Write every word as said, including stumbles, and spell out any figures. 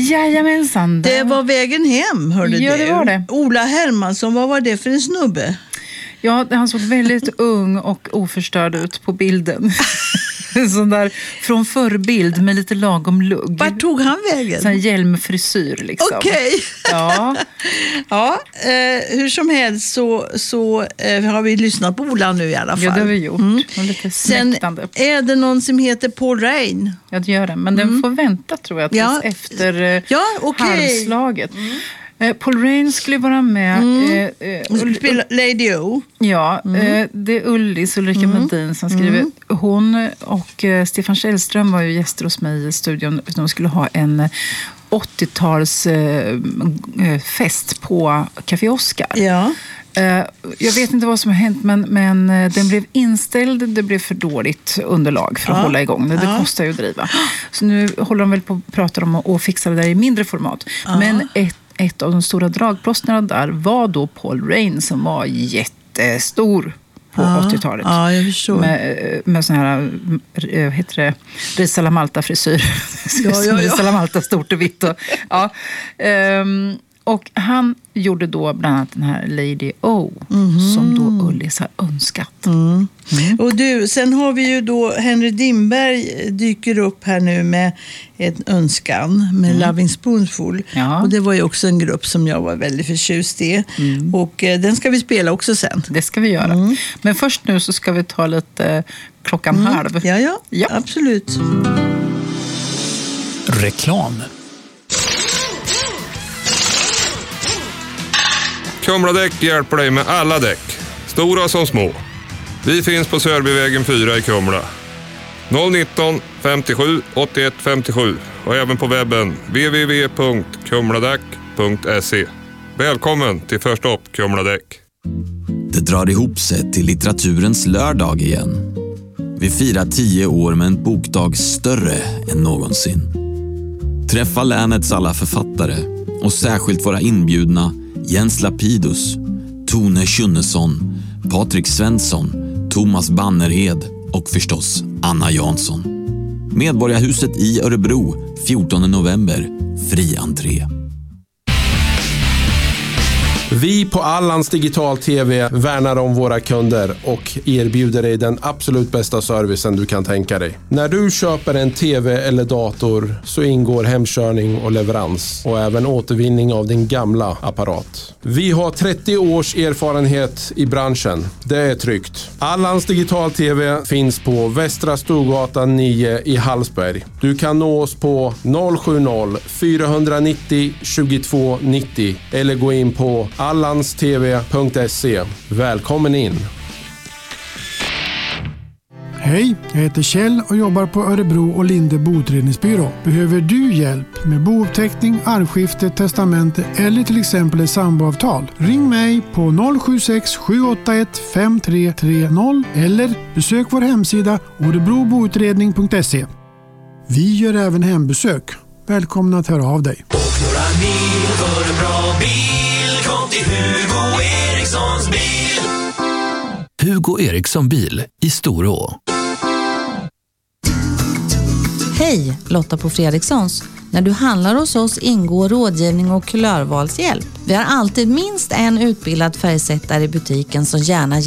Jajamensan. Det var vägen hem, hörde ja, du. Det var det. Ola Hermansson, vad var det för en snubbe? Ja, han såg väldigt ung och oförstörd ut på bilden. Sån där från förbild med lite lagom lugg. Vart tog han vägen? Sån hjälmfrisyr liksom. Okej. Okay. Ja. ja, eh, hur som helst så, så eh, har vi lyssnat på Ola nu i alla fall. Ja, det har vi gjort. Mm. Lite Sen är det någon som heter Paul Rein. Ja, det gör det. Men mm. den får vänta, tror jag, tills ja. efter eh, ja, okay. halvslaget. Mm. Paul Rein skulle vara med. Mm. Eh, eh, Spela Lady O. Ja, mm. eh, det är Ullis, Ulrika mm. Medin som skriver. Mm. Hon och eh, Stefan Källström var ju gäster hos mig i studion. De skulle ha en åttio-tals eh, fest på Café Oscar. Ja. Eh, jag vet inte vad som har hänt, men, men den blev inställd. Det blev för dåligt underlag för att ja. hålla igång. Det, det ja. kostar ju att driva. Så nu håller de väl på att prata om att fixa det där i mindre format. Ja. Men ett Ett av de stora dragplåsterna där var då Paul Rein som var jättestor på ja, åttio-talet. Ja, jag förstår. Med, med sån här, vad heter det, Risa La Malta-frisyr. Ja, ja, ja. Risa La Malta, stort och vitt. Och, ja. Um, och han gjorde då bland annat den här Lady O mm. som då Ullis har önskat. Mm. Mm. Och du, sen har vi ju då Henry Dimberg dyker upp här nu med en önskan med mm. Loving Spoonful. Ja. Och det var ju också en grupp som jag var väldigt förtjust i. Mm. Och eh, den ska vi spela också sen. Det ska vi göra. Mm. Men först nu så ska vi ta lite eh, klockan mm. halv. Ja, ja, ja, absolut. Reklam. Kumladäck hjälper dig med alla däck, stora som små. Vi finns på Sörbyvägen fyra i Kumla. noll nitton femtiosju åttioett femtiosju och även på webben w w w punkt kumladäck punkt se. Välkommen till Första upp Kumladäck. Det drar ihop sig till litteraturens lördag igen. Vi firar tio år med en bokdag större än någonsin. Träffa länets alla författare och särskilt våra inbjudna Jens Lapidus, Tone Schunnesson, Patrik Svensson, Thomas Bannerhed och förstås Anna Jansson. Medborgarhuset i Örebro, fjortonde november, fri entré. Vi på Allans Digital T V värnar om våra kunder och erbjuder dig den absolut bästa servicen du kan tänka dig. När du köper en tv eller dator så ingår hemkörning och leverans och även återvinning av din gamla apparat. Vi har trettio års erfarenhet i branschen. Det är tryggt. Allans Digital T V finns på Västra Storgatan nio i Hallsberg. Du kan nå oss på noll sju noll fyra nio noll tjugotvå nittio eller gå in på allanstv punkt se. Välkommen in! Hej, jag heter Kjell och jobbar på Örebro och Linde boutredningsbyrå. Behöver du hjälp med bouppteckning, arvskifte, testamente eller till exempel ett samboavtal? Ring mig på noll sju sex sju åtta ett fem tre tre noll eller besök vår hemsida örebroboutredning punkt se. Vi gör även hembesök. Välkomna att höra av dig. Och några mil för en bra bil. Kom till Hugo Erikssons bil. Hugo Eriksson bil i Storå. Hej, Lotta på Fredrikssons. När du handlar hos oss ingår rådgivning och kulörvalshjälp. Vi har alltid minst en utbildad färgsättare i butiken som gärna